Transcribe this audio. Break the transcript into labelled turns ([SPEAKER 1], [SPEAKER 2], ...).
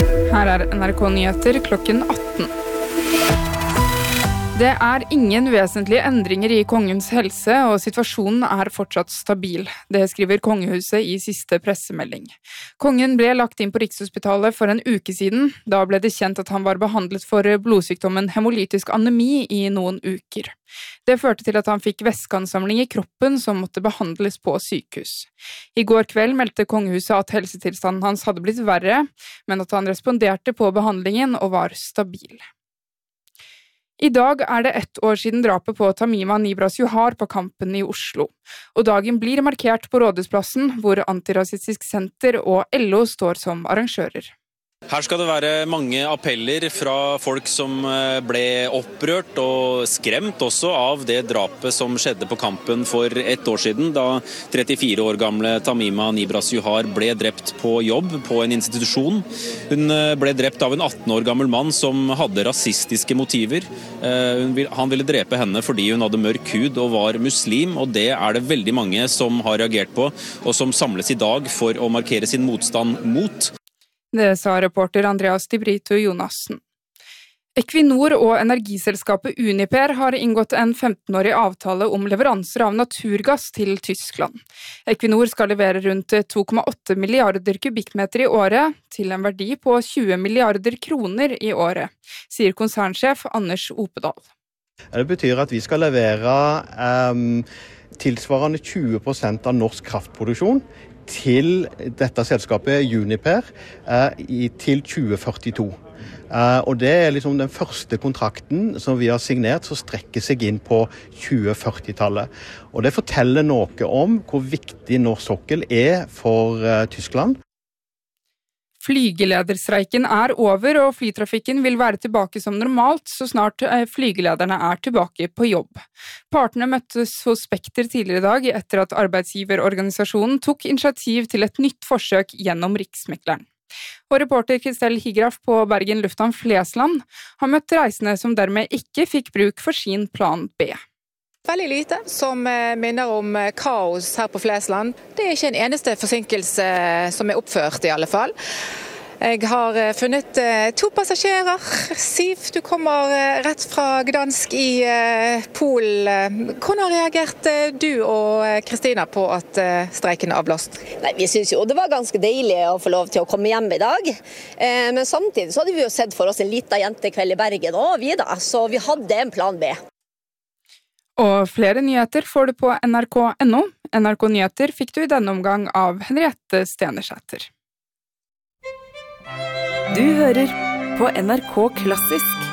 [SPEAKER 1] Her NRK Nyheter klokken 18. Det ingen vesentlige endringer I kongens helse, og situasjonen fortsatt stabil. Det skriver kongehuset I siste pressemelding. Kongen ble lagt inn på Rikshospitalet for en uke siden. Da ble det kjent at han var behandlet for blodsykdommen hemolytisk anemi I noen uker. Det førte til at han fikk væskeansamling I kroppen som måtte behandles på sykehus. I går kveld meldte kongehuset at helsetilstanden hans hadde blitt verre, men at han responderte på behandlingen og var stabil. I dag det 1 år siden drapet på Tamima Nibras Johar på Kampen I Oslo, og dagen blir markert på Rådhusplassen, hvor Antirasistisk Senter og LO står som arrangører.
[SPEAKER 2] Her skal det være mange appeller fra folk som ble opprørt og skremt også av det drapet som skjedde på Kampen for 1 år siden, da 34 år gamle Tamima Nibras Johar ble drept på jobb på en institusjon. Hun ble drept av en 18 år gammel mann som hadde rasistiske motiver. Han ville drepe henne fordi hun hadde mørk hud og var muslim, og det det veldig mange som har reagert på, og som samles I dag for å markere sin motstand mot.
[SPEAKER 1] Det sa reporter Andreas Di Brito Jonassen. Equinor og energiselskapet Uniper har inngått en 15-årig avtale om leveranser av naturgass til Tyskland. Equinor skal levere rundt 2,8 milliarder kubikkmeter I året, til en verdi på 20 milliarder kroner I året, sier konsernsjef Anders Opedal.
[SPEAKER 3] Det betyr at vi skal levere tilsvarende 20% av norsk kraftproduksjon til dette selskapet Uniper til 2042. Og det liksom den første kontrakten som vi har signert som strekker seg inn på 2040-tallet. Og det forteller noe om hvor viktig norsk sokkel for Tyskland.
[SPEAKER 1] Flygelederstreiken over, og flytrafikken vil være tilbake som normalt så snart flygelederne tilbake på jobb. Partene møttes hos Spekter tidligere I dag etter at arbeidsgiverorganisasjonen tok initiativ til et nytt forsøk gjennom Riksmekleren. Og reporter Kristel Higraf på Bergen Lufthavn Flesland har møtt reisende som dermed ikke fikk bruk for sin plan B.
[SPEAKER 4] Veldig lite som minner om kaos her på Flesland. Det ikke en eneste forsinkelse som oppført I alle fall. Jeg har funnet 2 passasjerer. Siv, du kommer rett fra Gdansk I Polen. Hvordan reagerte du og Kristina på at streiken avblåst?
[SPEAKER 5] Nei, vi synes jo det var ganske deilig å få lov til å komme hjem I dag. Men samtidig så hadde vi jo sett for oss en liten jentekveld I Bergen og vi da, så vi hadde en plan B.
[SPEAKER 1] Og flere nyheter får du på nrk.no. NRK Nyheter fikk du I denne omgang av Henriette Stenersæter.
[SPEAKER 6] Du hører på NRK Klassisk.